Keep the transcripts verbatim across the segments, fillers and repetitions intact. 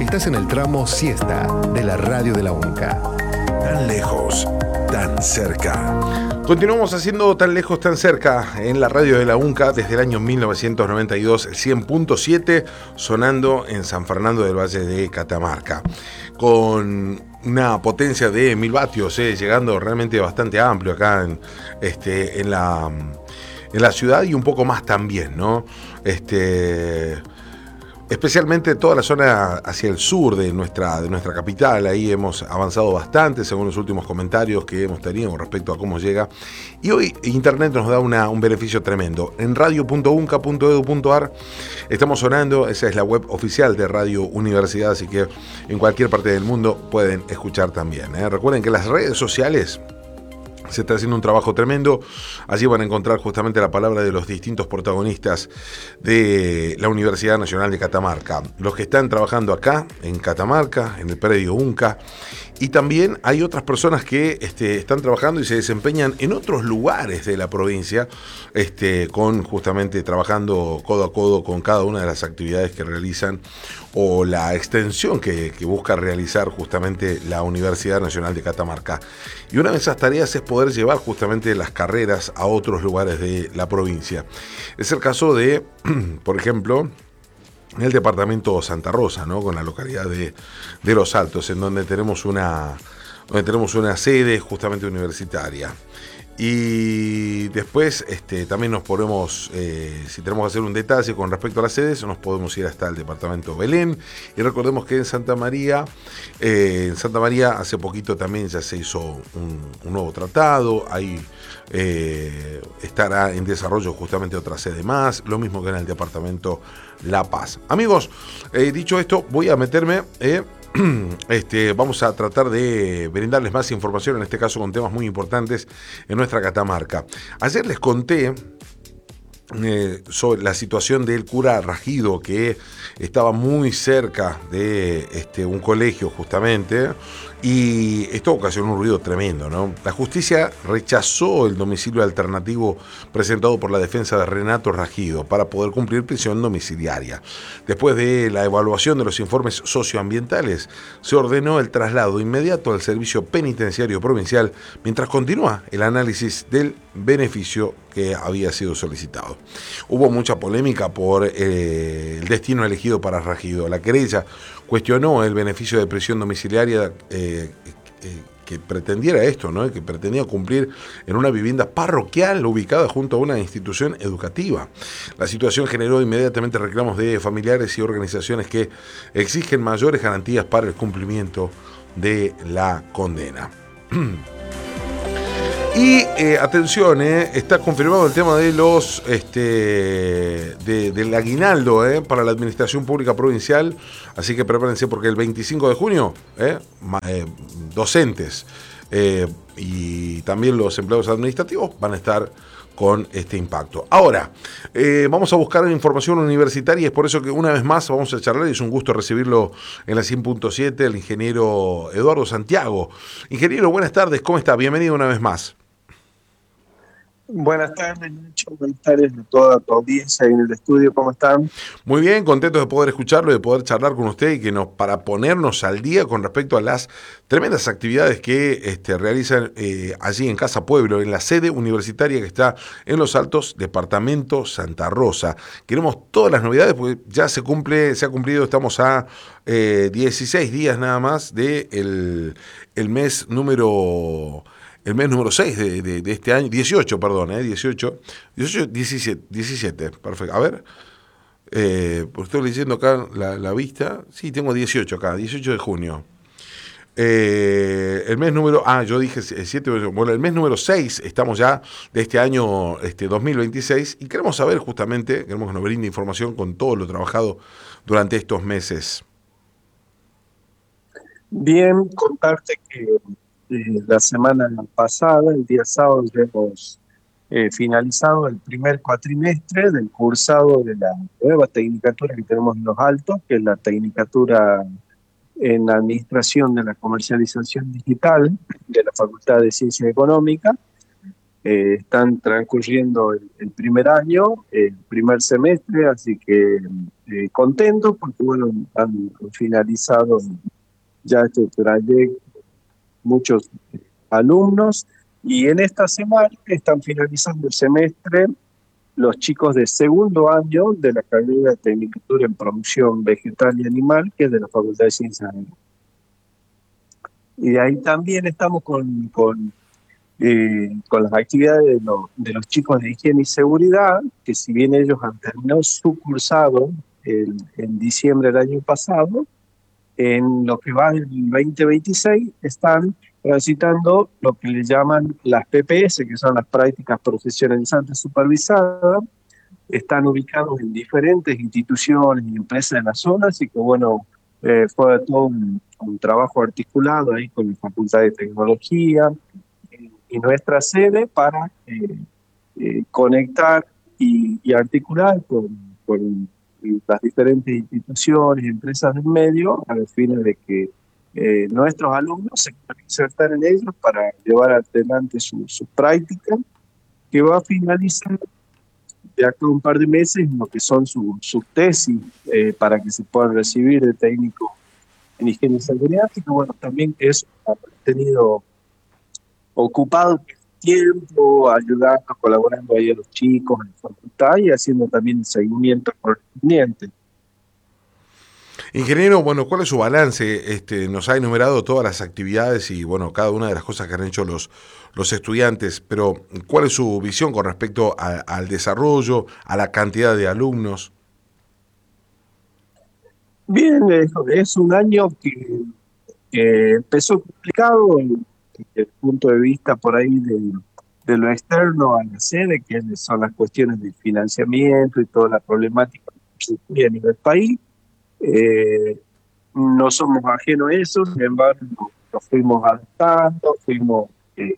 Estás en el tramo siesta de la radio de la UNCA. Tan lejos, tan cerca. Continuamos haciendo Tan lejos, tan cerca en la radio de la UNCA desde el año mil novecientos noventa y dos, el cien punto siete, sonando en San Fernando del Valle de Catamarca. Con una potencia de mil vatios, eh, llegando realmente bastante amplio acá en, este, en, la, en la ciudad y un poco más también, ¿no? Este... Especialmente toda la zona hacia el sur de nuestra, de nuestra capital, ahí hemos avanzado bastante según los últimos comentarios que hemos tenido respecto a cómo llega. Y hoy Internet nos da una, un beneficio tremendo. En radio punto unca punto edu punto ar estamos sonando, esa es la web oficial de Radio Universidad, así que en cualquier parte del mundo pueden escuchar también, ¿eh? Recuerden que las redes sociales... se está haciendo un trabajo tremendo. Allí van a encontrar justamente la palabra de los distintos protagonistas de la Universidad Nacional de Catamarca. Los que están trabajando acá, en Catamarca, en el predio UNCA. Y también hay otras personas que este, están trabajando y se desempeñan en otros lugares de la provincia, este, con justamente trabajando codo a codo con cada una de las actividades que realizan o la extensión que, que busca realizar justamente la Universidad Nacional de Catamarca. Y una de esas tareas es poder llevar justamente las carreras a otros lugares de la provincia. Es el caso de, por ejemplo, en el departamento Santa Rosa, ¿no? Con la localidad de, de Los Altos, en donde tenemos una, donde tenemos una sede justamente universitaria. Y después este, también nos podemos, eh, si tenemos que hacer un detalle con respecto a las sedes, nos podemos ir hasta el departamento Belén. Y recordemos que en Santa María, eh, en Santa María hace poquito también ya se hizo un, un nuevo tratado. Ahí eh, estará en desarrollo justamente otra sede más, lo mismo que en el departamento La Paz. Amigos, eh, dicho esto, voy a meterme... Eh, Este, vamos a tratar de brindarles más información, en este caso con temas muy importantes en nuestra Catamarca. Ayer les conté eh, sobre la situación del cura Rajido, que estaba muy cerca de este, un colegio justamente, y esto ocasionó un ruido tremendo, ¿no? La justicia rechazó el domicilio alternativo presentado por la defensa de Renato Rajido para poder cumplir prisión domiciliaria. Después de la evaluación de los informes socioambientales, se ordenó el traslado inmediato al servicio penitenciario provincial mientras continúa el análisis del beneficio que había sido solicitado. Hubo mucha polémica por eh, el destino elegido para Rajido. La querella cuestionó el beneficio de prisión domiciliaria eh, eh, que pretendiera esto, ¿no? Que pretendía cumplir en una vivienda parroquial ubicada junto a una institución educativa. La situación generó inmediatamente reclamos de familiares y organizaciones que exigen mayores garantías para el cumplimiento de la condena. Y eh, atención, eh, está confirmado el tema de los este, de, del aguinaldo eh, para la administración pública provincial, así que prepárense porque el veinticinco de junio, eh, eh, docentes eh, y también los empleados administrativos van a estar con este impacto. Ahora, eh, vamos a buscar información universitaria y es por eso que una vez más vamos a charlar y es un gusto recibirlo en la cien punto siete, el ingeniero Eduardo Santiago. Ingeniero, buenas tardes, ¿cómo está? Bienvenido una vez más. Buenas tardes, Nacho. Buenas tardes a toda tu audiencia ahí en el estudio. ¿Cómo están? Muy bien, contentos de poder escucharlo y de poder charlar con usted y que nos para ponernos al día con respecto a las tremendas actividades que este, realizan eh, allí en Casa Pueblo, en la sede universitaria que está en Los Altos, departamento Santa Rosa. Queremos todas las novedades porque ya se cumple, se ha cumplido, estamos a eh, dieciséis días nada más de el, el mes número... El mes número seis de, de, de este año, dieciocho, perdón, eh, dieciocho, dieciocho, diecisiete, diecisiete, perfecto. A ver, eh, pues estoy leyendo acá la, la vista, sí, tengo dieciocho acá, dieciocho de junio. Eh, el mes número, ah, yo dije siete, bueno, el mes número seis, estamos ya de este año este, dos mil veintiséis, y queremos saber justamente, queremos que nos brinde información con todo lo trabajado durante estos meses. Bien, contarte que Eh, la semana pasada, el día sábado, ya hemos eh, finalizado el primer cuatrimestre del cursado de la nueva tecnicatura que tenemos en Los Altos, que es la tecnicatura en Administración de la Comercialización Digital de la Facultad de Ciencia Económica. Eh, están transcurriendo el, el primer año, el primer semestre, así que eh, contentos porque bueno, han finalizado ya este trayecto muchos alumnos y en esta semana están finalizando el semestre los chicos de segundo año de la carrera de Tecnicatura en Producción Vegetal y Animal, que es de la Facultad de Ciencias Agrícolas. Y de ahí también estamos con, con, eh, con las actividades de, lo, de los chicos de higiene y seguridad, que si bien ellos han terminado su cursado el, en diciembre del año pasado, en lo que va del veinte veintiséis están transitando lo que le llaman las P P S, que son las prácticas profesionalizantes supervisadas. Están ubicados en diferentes instituciones y empresas de la zona, así que bueno, eh, fue todo un, un trabajo articulado ahí con la Facultad de Tecnología y, y nuestra sede para eh, eh, conectar y, y articular con, con las diferentes instituciones y empresas del medio a los fines de que eh, nuestros alumnos se puedan insertar en ellos para llevar adelante su, su práctica, que va a finalizar de acá a un par de meses en lo que son sus su tesis eh, para que se puedan recibir de técnico en higiene y seguridad, y que bueno, también eso ha tenido ocupado tiempo, ayudando, colaborando ahí a los chicos en la facultad y haciendo también el seguimiento correspondiente. Ingeniero, bueno, ¿cuál es su balance? Este, nos ha enumerado todas las actividades y, bueno, cada una de las cosas que han hecho los, los estudiantes, pero ¿cuál es su visión con respecto a, al desarrollo, a la cantidad de alumnos? Bien, es, es un año que, que empezó complicado desde el punto de vista por ahí de, de lo externo a la sede, que son las cuestiones de financiamiento y toda la problemática que se tiene a nivel país. Eh, no somos ajenos a eso, sin embargo, nos fuimos adaptando, fuimos eh,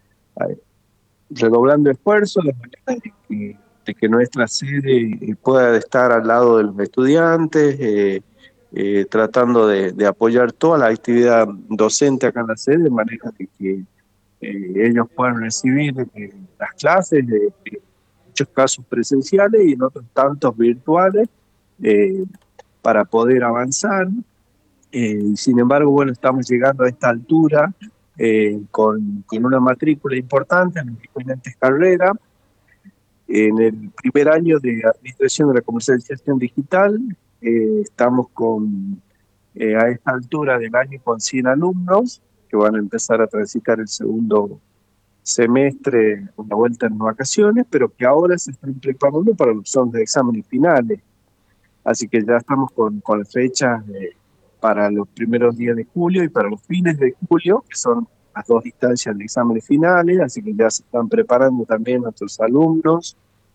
redoblando esfuerzos de manera de que, de que nuestra sede pueda estar al lado de los estudiantes, eh, eh, tratando de, de apoyar toda la actividad docente acá en la sede, de manera de que eh, ellos puedan recibir eh, las clases, de, de en muchos casos presenciales y en otros tantos virtuales, eh, para poder avanzar. Eh, sin embargo, bueno, estamos llegando a esta altura eh, con, con una matrícula importante en las diferentes carreras. En el primer año de Administración de la Comercialización Digital, eh, estamos con, eh, a esta altura del año con cien alumnos que van a empezar a transitar el segundo semestre, una vuelta en vacaciones, pero que ahora se están preparando para los son de exámenes finales. Así que ya estamos con, con fechas eh, para los primeros días de julio y para los fines de julio, que son las dos instancias de exámenes finales, así que ya se están preparando también nuestros alumnos.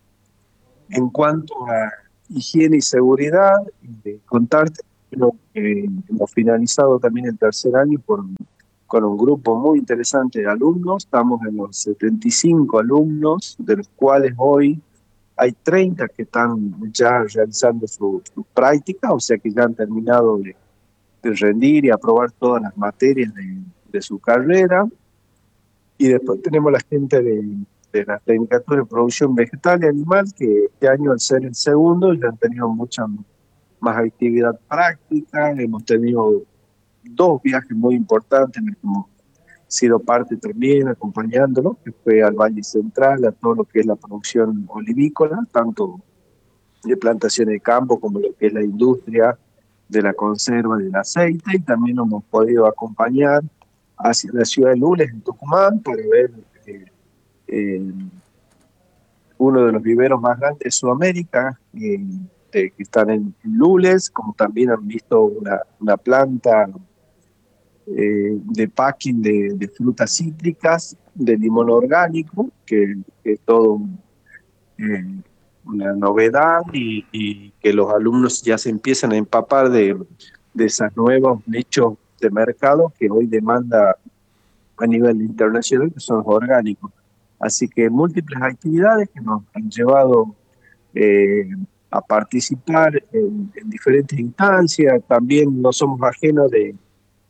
En cuanto a higiene y seguridad, eh, contarte que hemos finalizado también el tercer año con, con un grupo muy interesante de alumnos. Estamos en los setenta y cinco alumnos, de los cuales hoy hay treinta que están ya realizando su, su práctica, o sea que ya han terminado de, de rendir y aprobar todas las materias de, de su carrera. Y después tenemos la gente de, de la Tecnicatura de Producción Vegetal y Animal, que este año, al ser el segundo, ya han tenido mucha más actividad práctica. Hemos tenido dos viajes muy importantes en los que hemos sido parte también, acompañándolo, que fue al Valle Central, a todo lo que es la producción olivícola, tanto de plantaciones de campo como lo que es la industria de la conserva del aceite, y también hemos podido acompañar hacia la ciudad de Lules, en Tucumán, para ver eh, eh, uno de los viveros más grandes de Sudamérica, eh, de, que están en Lules, como también han visto una, una planta eh, de packing de, de frutas cítricas, de limón orgánico, que, que es todo eh, una novedad, y, y que los alumnos ya se empiezan a empapar de, de esos nuevos nichos de mercado que hoy demanda a nivel internacional, que son los orgánicos. Así que múltiples actividades que nos han llevado eh, a participar en, en diferentes instancias. También no somos ajenos de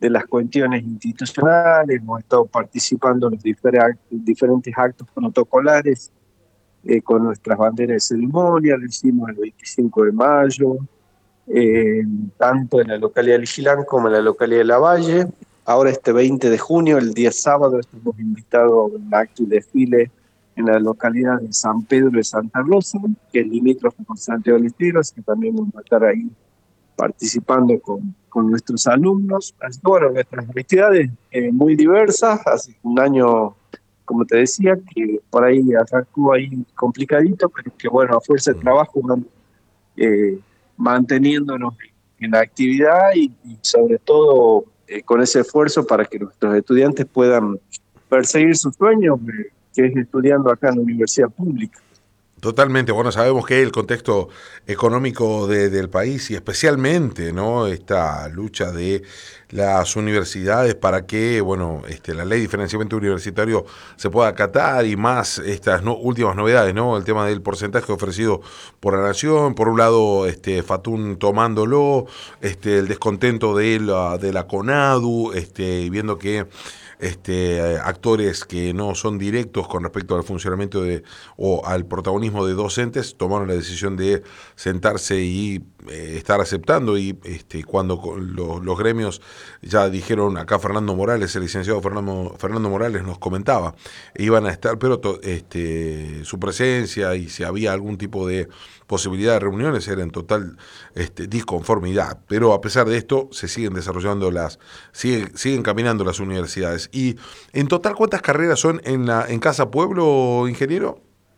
de las cuestiones institucionales, hemos estado participando en los difer- diferentes actos protocolares eh, con nuestras banderas de ceremonia, lo hicimos el veinticinco de mayo, eh, tanto en la localidad de Ligilán como en la localidad de Lavalle. Ahora este veinte de junio, el día sábado, estamos invitados a un acto y desfile en la localidad de San Pedro de Santa Rosa, que es limítrofe con Santiago del Estero, así que también vamos a estar ahí participando con, con nuestros alumnos. Así que bueno, nuestras actividades eh, muy diversas, hace un año, como te decía, que por ahí arrancó ahí complicadito, pero que bueno, a fuerza de trabajo vamos eh, manteniéndonos en la actividad y, y sobre todo eh, con ese esfuerzo para que nuestros estudiantes puedan perseguir sus sueños, eh, que es estudiando acá en la universidad pública. Totalmente, bueno, sabemos que el contexto económico de, del país y especialmente, ¿no?, esta lucha de las universidades para que, bueno, este, la ley de diferenciamiento universitario se pueda acatar y más estas no, últimas novedades, ¿no?, el tema del porcentaje ofrecido por la Nación, por un lado, este, Fatún tomándolo, este, el descontento de la, de la CONADU, este, viendo que Este, actores que no son directos con respecto al funcionamiento de o al protagonismo de docentes tomaron la decisión de sentarse y eh, estar aceptando y este, cuando lo, los gremios ya dijeron, acá Fernando Morales, el licenciado Fernando, Fernando Morales nos comentaba, iban a estar, pero to, este, su presencia y si había algún tipo de posibilidad de reuniones era en total este, disconformidad, pero a pesar de esto se siguen desarrollando las, siguen, siguen caminando las universidades. Y en total, ¿cuántas carreras son en la en Casa Pueblo, ingeniero?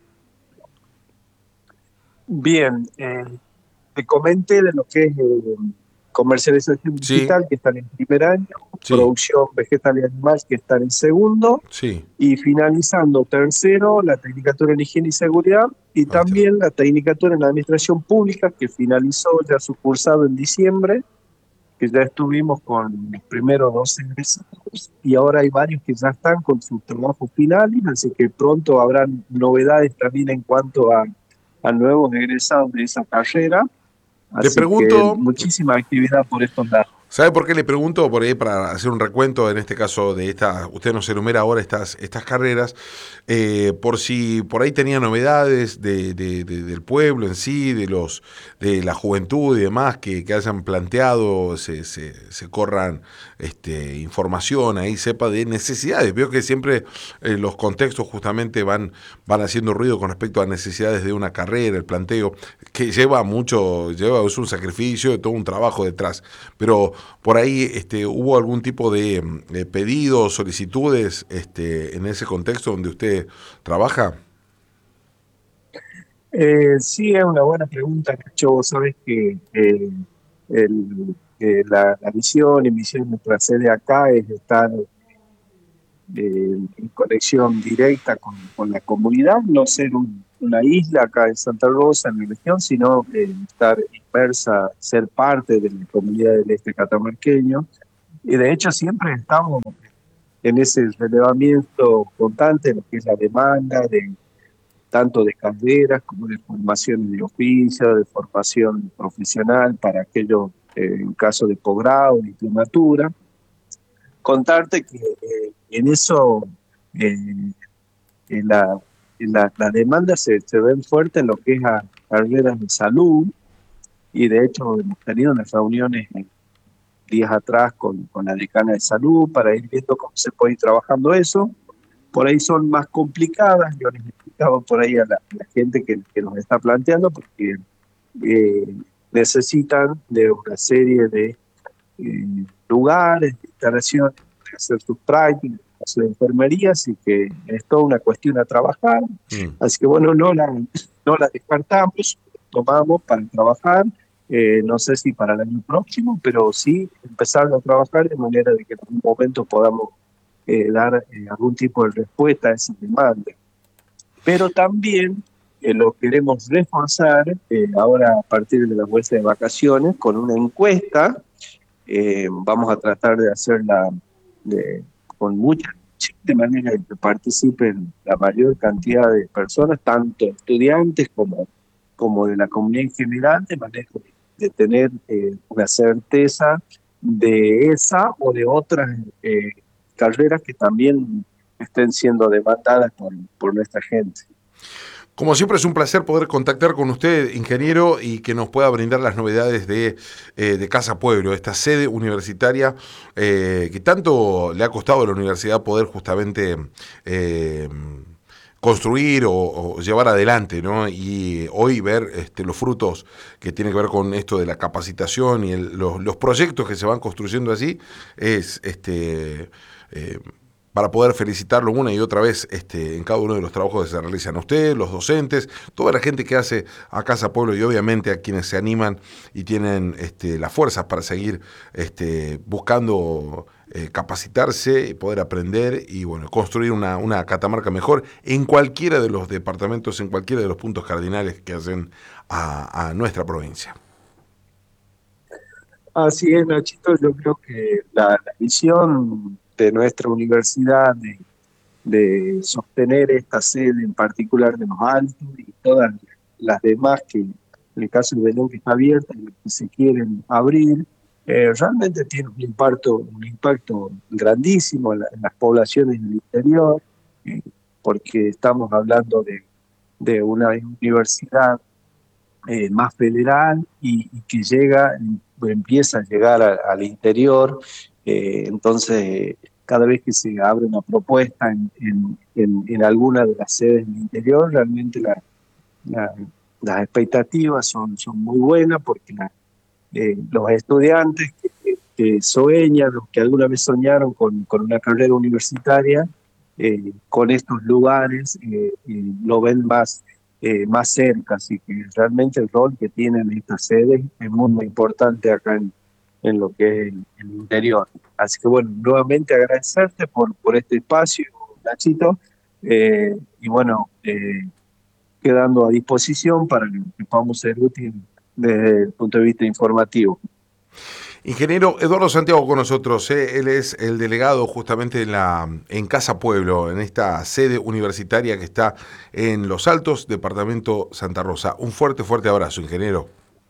Bien, eh, te comenté de lo que es eh, comercialización Sí, digital, que está en el primer año, sí, producción vegetal y animal, que está en el segundo, sí, y finalizando tercero, la Tecnicatura en Higiene y Seguridad, y ahí está. también la Tecnicatura en Administración Pública, que finalizó ya su cursado en diciembre, que ya estuvimos con los primeros dos egresados, y ahora hay varios que ya están con sus trabajos finales, así que pronto habrán novedades también en cuanto a, a nuevos egresados de esa carrera, Te así que pregunto, muchísima actividad por estos lados. ¿sabe por qué le pregunto? Por ahí para hacer un recuento, en este caso de esta, usted nos enumera ahora estas, estas carreras, eh, por si por ahí tenía novedades de, de, de, del pueblo en sí, de los de la juventud y demás que, que hayan planteado, se, se, se corran este, información ahí, sepa de necesidades. Veo que siempre eh, los contextos justamente van, van haciendo ruido con respecto a necesidades de una carrera, el planteo, que lleva mucho, lleva, es un sacrificio, todo un trabajo detrás, pero por ahí este, hubo algún tipo de, de pedidos, solicitudes este, en ese contexto donde usted trabaja. Eh, sí, es una buena pregunta, Nacho. Vos sabés que eh, el, eh, la, la misión y misión de nuestra sede acá es estar eh, en conexión directa con, con la comunidad, no ser un, una isla acá en Santa Rosa, en la región, sino eh, estar inmersa, ser parte de la comunidad del este catamarqueño. Y de hecho siempre estamos en ese relevamiento constante de lo que es la demanda, de, tanto de carreras como de formación de oficio, de formación profesional para aquellos eh, en caso de posgrado, diplomatura. Contarte que eh, en eso eh, en la, en la, la demanda se, se ven fuerte en lo que es a carreras de salud, y de hecho hemos tenido unas reuniones días atrás con, con la decana de salud para ir viendo cómo se puede ir trabajando eso. Por ahí son más complicadas, yo les explicaba por ahí a la, a la gente que, que nos está planteando, porque eh, necesitan de una serie de eh, lugares, de instalaciones, de hacer sus prácticas, hacer enfermería, así que es toda una cuestión a trabajar. Mm. Así que bueno, no la, no la descartamos, tomamos para trabajar. Eh, no sé si para el año próximo, pero sí empezar a trabajar de manera de que en algún momento podamos eh, dar eh, algún tipo de respuesta a esa demanda. Pero también eh, lo queremos reforzar eh, ahora a partir de la vuelta de vacaciones con una encuesta. Eh, vamos a tratar de hacerla de, con mucha de manera que participen la mayor cantidad de personas, tanto estudiantes como, como de la comunidad en general, de manera de tener eh, una certeza de esa o de otras eh, carreras que también estén siendo demandadas por, por nuestra gente. Como siempre es un placer poder contactar con usted, ingeniero, y que nos pueda brindar las novedades de, eh, de Casa Pueblo, esta sede universitaria eh, que tanto le ha costado a la universidad poder justamente eh, construir o, o llevar adelante, ¿no? Y hoy ver este, los frutos que tienen que ver con esto de la capacitación y el, los, los proyectos que se van construyendo así es este eh, para poder felicitarlo una y otra vez este, en cada uno de los trabajos que se realizan. A ustedes, los docentes, toda la gente que hace a Casa Pueblo y obviamente a quienes se animan y tienen este, las fuerzas para seguir este, buscando eh, capacitarse y poder aprender y bueno, construir una, una Catamarca mejor en cualquiera de los departamentos, en cualquiera de los puntos cardinales que hacen a, a nuestra provincia. Así es, Nachito, yo creo que la, la visión de nuestra universidad de, de sostener esta sede en particular de los Altos y todas las demás que en el caso de Belén que está abierta y que se quieren abrir, eh, realmente tiene un impacto, un impacto grandísimo en, la, en las poblaciones del interior, eh, porque estamos hablando de, de una universidad eh, más federal y, y que llega, empieza a llegar a, al interior. Eh, entonces, cada vez que se abre una propuesta en, en, en, en alguna de las sedes del interior, realmente la, la, las expectativas son, son muy buenas porque la, eh, los estudiantes que, que sueñan, los que alguna vez soñaron con, con una carrera universitaria, eh, con estos lugares eh, eh, lo ven más, eh, más cerca. Así que realmente el rol que tienen estas sedes es muy, muy importante acá en en lo que es el, el interior. Así que bueno, nuevamente agradecerte por, por este espacio, Nachito, eh, y bueno, eh, quedando a disposición para que podamos ser útiles desde el punto de vista informativo. Ingeniero Eduardo Santiago con nosotros, ¿eh? Él es el delegado justamente en, la, en Casa Pueblo, en esta sede universitaria que está en Los Altos, departamento Santa Rosa. Un fuerte, fuerte abrazo, ingeniero.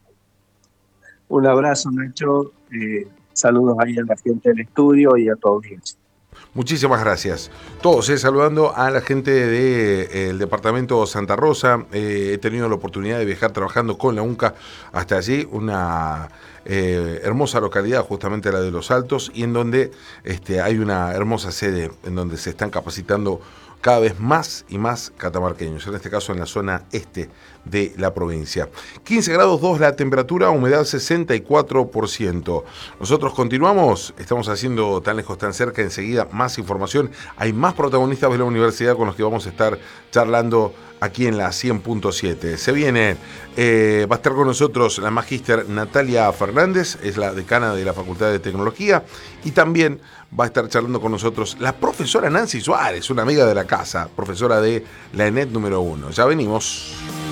Un abrazo, Nacho. Eh, saludos ahí a la gente del estudio y a tu audiencia. Muchísimas gracias. Todos eh, saludando a la gente del de, departamento Santa Rosa. Eh, he tenido la oportunidad de viajar trabajando con la UNCA hasta allí, una eh, hermosa localidad, justamente la de Los Altos, y en donde este, hay una hermosa sede en donde se están capacitando cada vez más y más catamarqueños, en este caso en la zona este de la provincia. quince grados dos la temperatura, humedad sesenta y cuatro por ciento. Nosotros continuamos, estamos haciendo Tan Lejos, Tan Cerca, enseguida más información. Hay más protagonistas de la universidad con los que vamos a estar charlando aquí en la cien punto siete. Se viene, eh, va a estar con nosotros la magíster Natalia Fernández, es la decana de la Facultad de Tecnología, y también va a estar charlando con nosotros la profesora Nancy Suárez, una amiga de la casa, profesora de la ENET número uno. Ya venimos.